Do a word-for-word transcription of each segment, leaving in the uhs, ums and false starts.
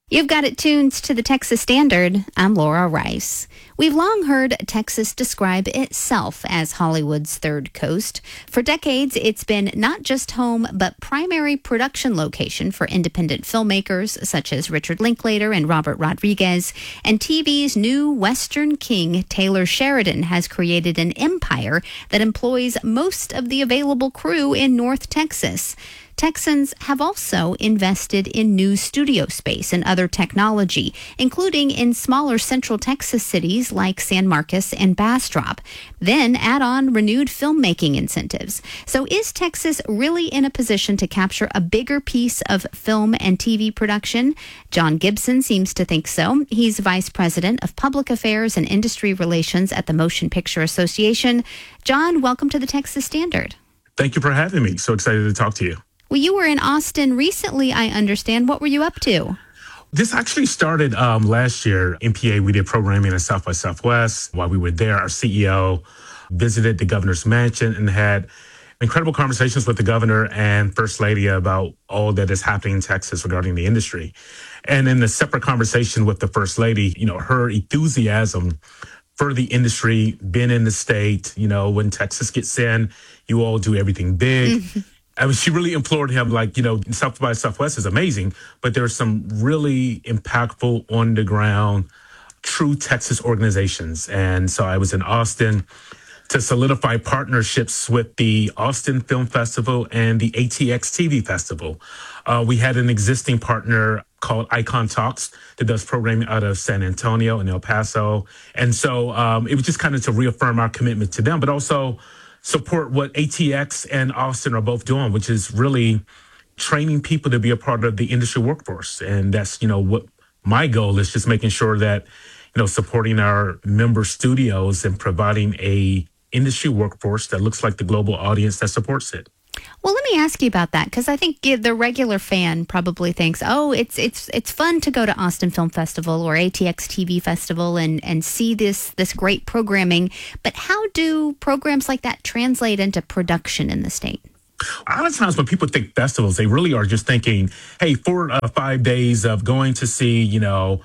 You've got it tuned to the Texas Standard. I'm Laura Rice. We've long heard Texas describe itself as Hollywood's third coast. For decades, it's been not just home, but primary production location for independent filmmakers such as Richard Linklater and Robert Rodriguez. And T V's new Western king, Taylor Sheridan, has created an empire that employs most of the available crew in North Texas. Texans have also invested in new studio space and other technology, including in smaller central Texas cities like San Marcos and Bastrop. Then add on renewed filmmaking incentives. So is Texas really in a position to capture a bigger piece of film and T V production? John Gibson seems to think so. He's Vice President of Public Affairs and Industry Relations at the Motion Picture Association. John, welcome to the Texas Standard. Thank you for having me. So excited to talk to you. Well, you were in Austin recently, I understand. What were you up to? This actually started um, last year. M P A, we did programming in South by Southwest. While we were there, our C E O visited the governor's mansion and had incredible conversations with the governor and First Lady about all that is happening in Texas regarding the industry. And in a separate conversation with the First Lady, you know, her enthusiasm for the industry, being in the state, you know, when Texas gets in, you all do everything big. I mean, she really implored him, like, you know, South by Southwest is amazing, but there's some really impactful, on-the-ground, true Texas organizations. And so I was in Austin to solidify partnerships with the Austin Film Festival and the A T X T V Festival. Uh, we had an existing partner called Icon Talks that does programming out of San Antonio and El Paso. And so um, it was just kind of to reaffirm our commitment to them, but also support what A T X and Austin are both doing, which is really training people to be a part of the industry workforce. And that's, you know, what my goal is, just making sure that, you know, supporting our member studios and providing a industry workforce that looks like the global audience that supports it. Well, let me ask you about that, because I think the regular fan probably thinks, oh, it's it's it's fun to go to Austin Film Festival or A T X T V Festival and, and see this this great programming. But how do programs like that translate into production in the state? A lot of times when people think festivals, they really are just thinking, hey, four or five days of going to see, you know,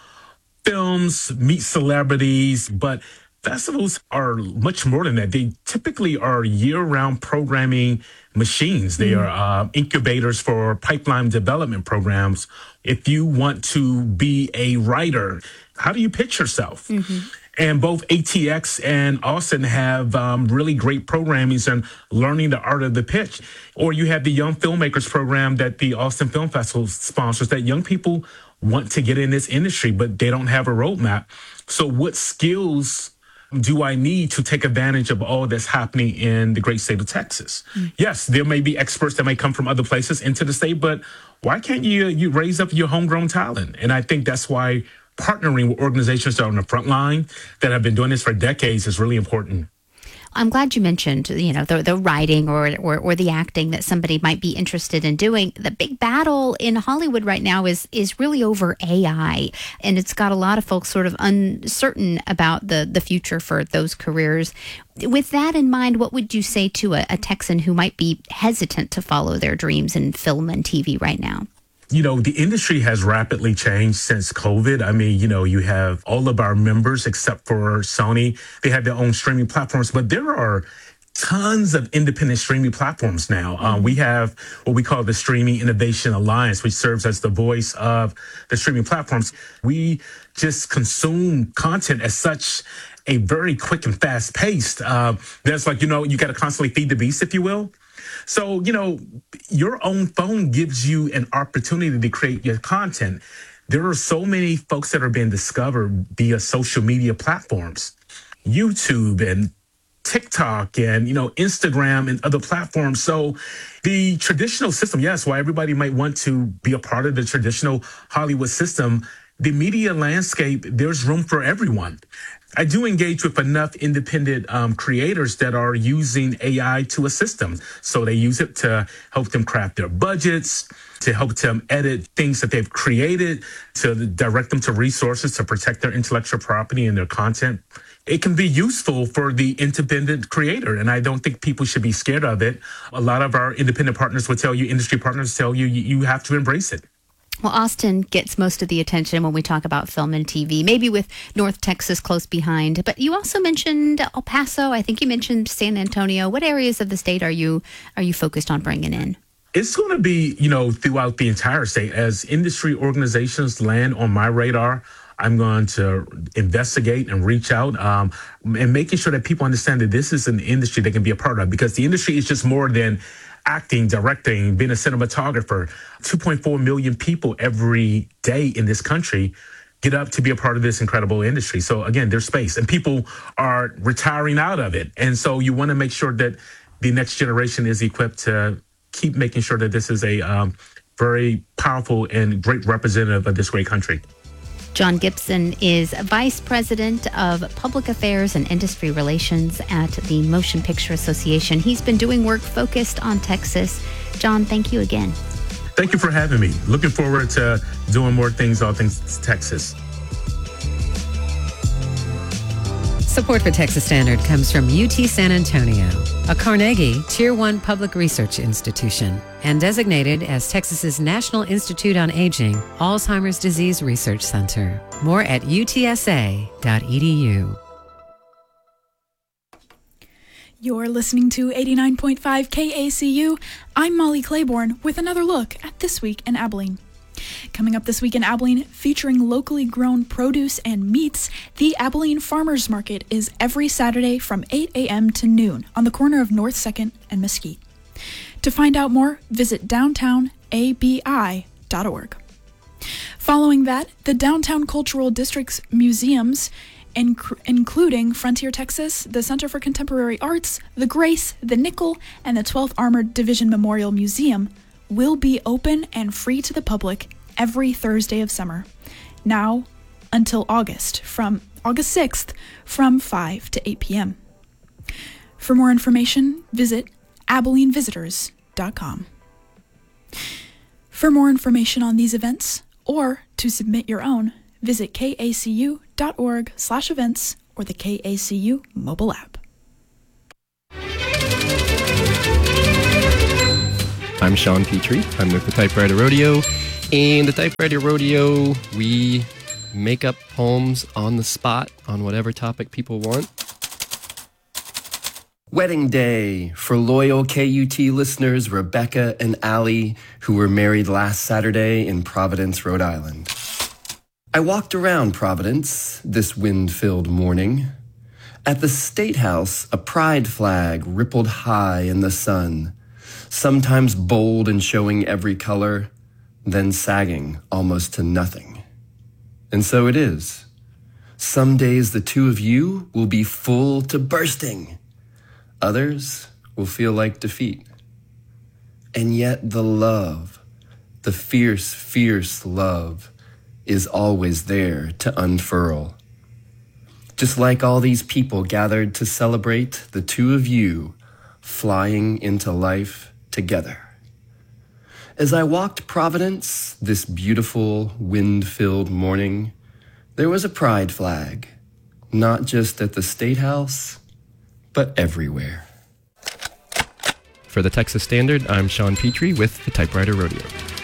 films, meet celebrities, but festivals are much more than that. They typically are year-round programming machines. They mm-hmm. are uh, incubators for pipeline development programs. If you want to be a writer, how do you pitch yourself? Mm-hmm. And both A T X and Austin have um, really great programming and learning the art of the pitch. Or you have the Young Filmmakers program that the Austin Film Festival sponsors, that young people want to get in this industry, but they don't have a roadmap. So what skills do I need to take advantage of all that's happening in the great state of Texas? Mm. Yes, there may be experts that may come from other places into the state, but why can't you you raise up your homegrown talent? And I think that's why partnering with organizations that are on the front line that have been doing this for decades is really important. I'm glad you mentioned, you know, the, the writing or, or or the acting that somebody might be interested in doing. The big battle in Hollywood right now is is really over A I, and it's got a lot of folks sort of uncertain about the, the future for those careers. With that in mind, what would you say to a, a Texan who might be hesitant to follow their dreams in film and T V right now? You know, the industry has rapidly changed since COVID. I mean, you know, you have all of our members, except for Sony, they have their own streaming platforms, but there are tons of independent streaming platforms now. Um, we have what we call the Streaming Innovation Alliance, which serves as the voice of the streaming platforms. We just consume content at such a very quick and fast paced. Uh, there's like, you know, you got to constantly feed the beast, if you will. So, you know, your own phone gives you an opportunity to create your content. There are so many folks that are being discovered via social media platforms, YouTube and TikTok and, you know, Instagram and other platforms. So the traditional system, yes, while everybody might want to be a part of the traditional Hollywood system, the media landscape, there's room for everyone. I do engage with enough independent um, creators that are using A I to assist them. So they use it to help them craft their budgets, to help them edit things that they've created, to direct them to resources to protect their intellectual property and their content. It can be useful for the independent creator, and I don't think people should be scared of it. A lot of our independent partners will tell you, industry partners tell you, you, you have to embrace it. Well, Austin gets most of the attention when we talk about film and T V, maybe with North Texas close behind. But you also mentioned El Paso. I think you mentioned San Antonio. What areas of the state are you are you focused on bringing in? It's going to be, you know, throughout the entire state. As industry organizations land on my radar, I'm going to investigate and reach out um, and making sure that people understand that this is an industry they can be a part of, because the industry is just more than acting, directing, being a cinematographer. two point four million people every day in this country get up to be a part of this incredible industry. So again, there's space and people are retiring out of it. And so you want to make sure that the next generation is equipped to keep making sure that this is a um, very powerful and great representative of this great country. John Gibson is Vice President of Public Affairs and Industry Relations at the Motion Picture Association. He's been doing work focused on Texas. John, thank you again. Thank you for having me. Looking forward to doing more things, all things Texas. Support for Texas Standard comes from U T San Antonio, a Carnegie Tier one public research institution, and designated as Texas's National Institute on Aging Alzheimer's Disease Research Center. More at U T S A dot E D U. You're listening to eighty-nine point five K A C U. I'm Molly Claiborne with another look at This Week in Abilene. Coming up this week in Abilene, featuring locally grown produce and meats, the Abilene Farmers Market is every Saturday from eight a.m. to noon on the corner of North second and Mesquite. To find out more, visit downtown A B I dot org. Following that, the Downtown Cultural District's museums, inc- including Frontier Texas, the Center for Contemporary Arts, the Grace, the Nickel, and the twelfth Armored Division Memorial Museum, will be open and free to the public every Thursday of summer, now until August, from August sixth, from five to eight p.m. For more information, visit abilene visitors dot com. For more information on these events, or to submit your own, visit kacu dot org slash events or the K A C U mobile app. I'm Sean Petrie. I'm with the Typewriter Rodeo. In the Typewriter Rodeo, we make up poems on the spot on whatever topic people want. Wedding Day for loyal K U T listeners Rebecca and Allie, who were married last Saturday in Providence, Rhode Island. I walked around Providence this wind-filled morning. At the State House, a pride flag rippled high in the sun, sometimes bold and showing every color, then sagging almost to nothing. And so it is. Some days the two of you will be full to bursting. Others will feel like defeat. And yet the love, the fierce, fierce love, is always there to unfurl. Just like all these people gathered to celebrate the two of you flying into life together. As I walked Providence this beautiful wind-filled morning, there was a pride flag, not just at the State House, but everywhere. For the Texas Standard, I'm Sean Petrie with the Typewriter Rodeo.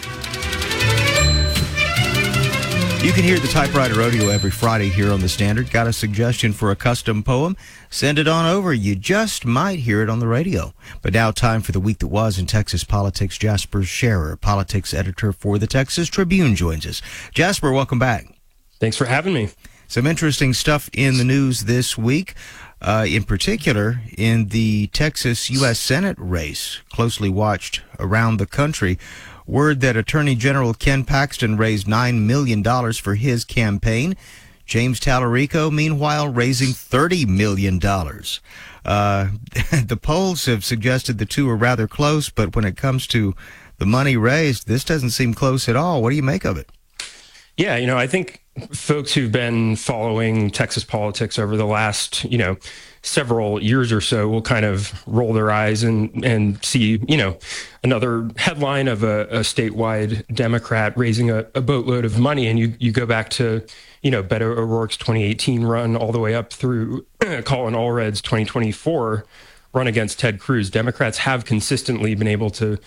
You can hear the Typewriter Rodeo every Friday here on the Standard. Got a suggestion for a custom poem? Send it on over. You just might hear it on the radio. But now time for the week that was in Texas politics. Jasper Scherer, politics editor for the Texas Tribune, joins us. Jasper, welcome back. Thanks for having me. Some interesting stuff in the news this week. Uh, in particular, in the Texas U S Senate race, closely watched around the country. Word that Attorney General Ken Paxton raised nine million dollars for his campaign. James Tallarico, meanwhile, raising thirty million dollars. Uh, the polls have suggested the two are rather close, but when it comes to the money raised, this doesn't seem close at all. What do you make of it? Yeah, you know, I think folks who've been following Texas politics over the last, you know, several years or so will kind of roll their eyes and, and see, you know, another headline of a, a statewide Democrat raising a, a boatload of money. And you, you go back to, you know, Beto O'Rourke's twenty eighteen run all the way up through Colin Allred's twenty twenty-four run against Ted Cruz. Democrats have consistently been able to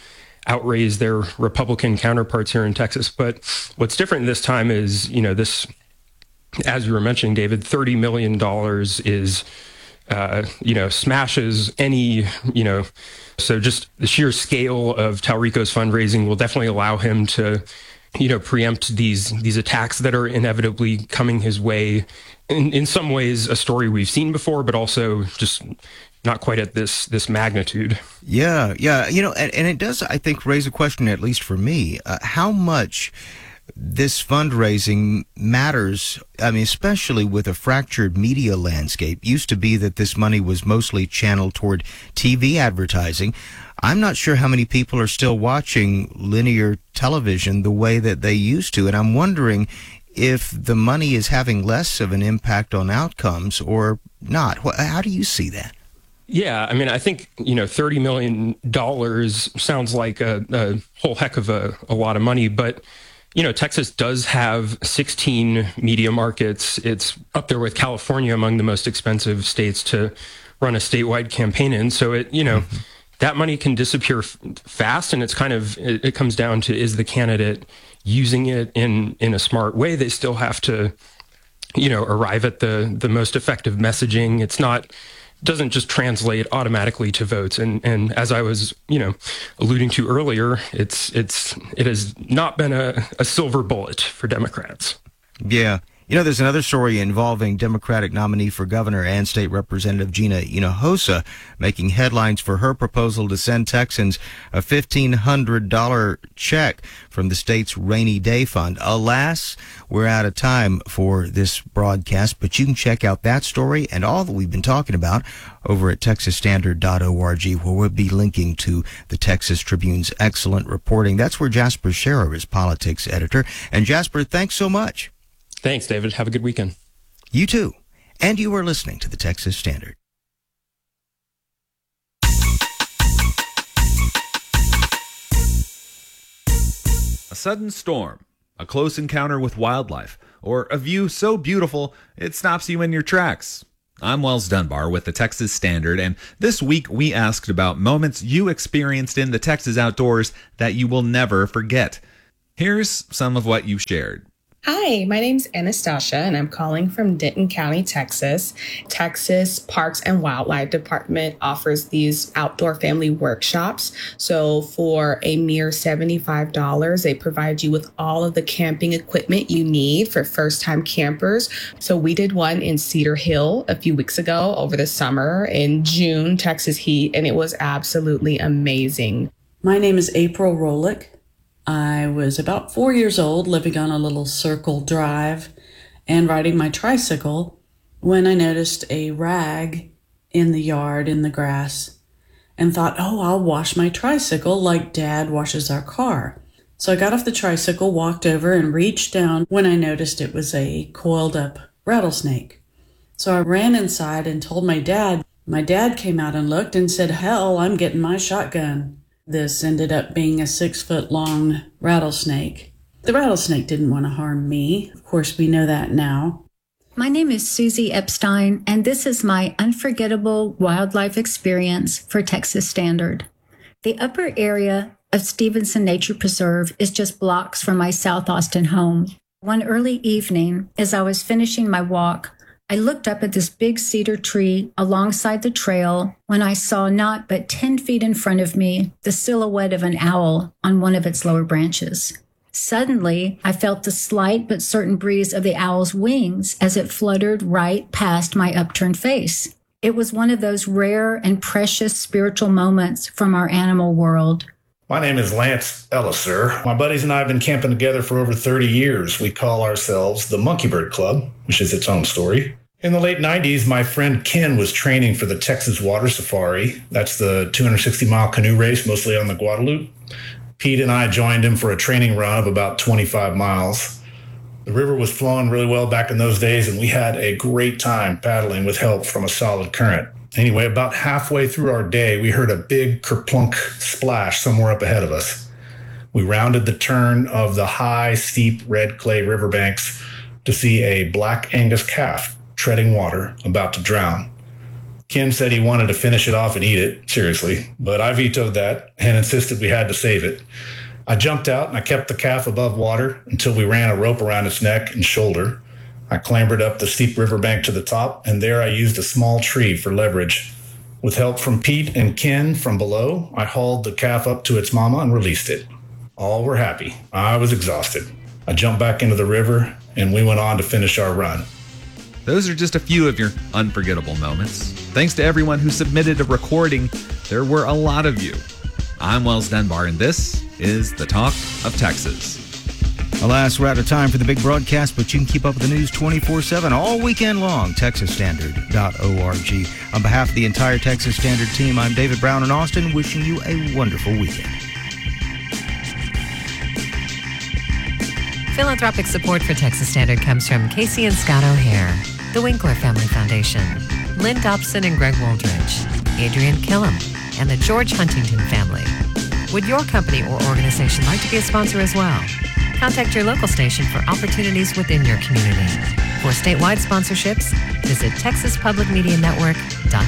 outraise their Republican counterparts here in Texas. But what's different this time is, you know, this, as you were mentioning, David, thirty million dollars is, uh, you know, smashes any, you know, so just the sheer scale of Talrico's fundraising will definitely allow him to, you know, preempt these these attacks that are inevitably coming his way. In, in some ways, a story we've seen before, but also just not quite at this this magnitude. Yeah, yeah. You know, and, and it does, I think, raise a question, at least for me, uh, how much this fundraising matters. I mean, especially with a fractured media landscape. Used to be that this money was mostly channeled toward T V advertising. I'm not sure how many people are still watching linear television the way that they used to, and I'm wondering if the money is having less of an impact on outcomes or not. How do you see that? Yeah, I mean, I think, you know, thirty million dollars sounds like a, a whole heck of a, a lot of money, but you know, Texas does have sixteen media markets. It's up there with California among the most expensive states to run a statewide campaign in. So it, you know, mm-hmm. that money can disappear f- fast. And it's kind of, it, it comes down to, is the candidate using it in, in a smart way? They still have to, you know, arrive at the, the most effective messaging. It's not, doesn't just translate automatically to votes. And and as I was, you know, alluding to earlier, it's it's it has not been a, a silver bullet for Democrats. Yeah. You know, there's another story involving Democratic nominee for governor and state representative Gina Hinojosa making headlines for her proposal to send Texans a fifteen hundred dollars check from the state's rainy day fund. Alas, we're out of time for this broadcast, but you can check out that story and all that we've been talking about over at texas standard dot org, where we'll be linking to the Texas Tribune's excellent reporting. That's where Jasper Scherer is politics editor. And Jasper, thanks so much. Thanks, David. Have a good weekend. You too. And you are listening to the Texas Standard. A sudden storm, a close encounter with wildlife, or a view so beautiful it stops you in your tracks. I'm Wells Dunbar with the Texas Standard, and this week we asked about moments you experienced in the Texas outdoors that you will never forget. Here's some of what you shared. Hi, my name's Anastasia, and I'm calling from Denton County, Texas. Texas Parks and Wildlife Department offers these outdoor family workshops. So for a mere seventy-five dollars, they provide you with all of the camping equipment you need for first-time campers. So we did one in Cedar Hill a few weeks ago over the summer in June, Texas heat, and it was absolutely amazing. My name is April Rolick. I was about four years old, living on a little circle drive and riding my tricycle when I noticed a rag in the yard in the grass and thought, oh, I'll wash my tricycle like Dad washes our car. So I got off the tricycle, walked over and reached down when I noticed it was a coiled up rattlesnake. So I ran inside and told my dad. My dad came out and looked and said, hell, I'm getting my shotgun. This ended up being a six-foot-long rattlesnake. The rattlesnake didn't want to harm me. Of course, we know that now. My name is Susie Epstein, and this is my unforgettable wildlife experience for Texas Standard. The upper area of Stevenson Nature Preserve is just blocks from my South Austin home. One early evening, as I was finishing my walk, I looked up at this big cedar tree alongside the trail when I saw not but ten feet in front of me the silhouette of an owl on one of its lower branches. Suddenly, I felt the slight but certain breeze of the owl's wings as it fluttered right past my upturned face. It was one of those rare and precious spiritual moments from our animal world. My name is Lance Elliser. My buddies and I have been camping together for over thirty years. We call ourselves the Monkeybird Club, which is its own story. In the late nineties, my friend Ken was training for the Texas Water Safari. That's the two hundred sixty mile canoe race, mostly on the Guadalupe. Pete and I joined him for a training run of about twenty-five miles. The river was flowing really well back in those days, and we had a great time paddling with help from a solid current. Anyway, about halfway through our day, we heard a big kerplunk splash somewhere up ahead of us. We rounded the turn of the high, steep red clay riverbanks to see a black Angus calf treading water, about to drown. Ken said he wanted to finish it off and eat it, seriously, but I vetoed that and insisted we had to save it. I jumped out and I kept the calf above water until we ran a rope around its neck and shoulder. I clambered up the steep riverbank to the top, and there I used a small tree for leverage. With help from Pete and Ken from below, I hauled the calf up to its mama and released it. All were happy. I was exhausted. I jumped back into the river, and we went on to finish our run. Those are just a few of your unforgettable moments. Thanks to everyone who submitted a recording. There were a lot of you. I'm Wells Dunbar, and this is The Talk of Texas. Alas, we're out of time for the big broadcast, but you can keep up with the news twenty-four seven all weekend long. Texas Standard dot org. On behalf of the entire Texas Standard team, I'm David Brown in Austin, wishing you a wonderful weekend. Philanthropic support for Texas Standard comes from Casey and Scott O'Hare, the Winkler Family Foundation, Lynn Dobson and Greg Wooldridge, Adrian Killam, and the George Huntington family. Would your company or organization like to be a sponsor as well? Contact your local station for opportunities within your community. For statewide sponsorships, visit texas public media network dot com.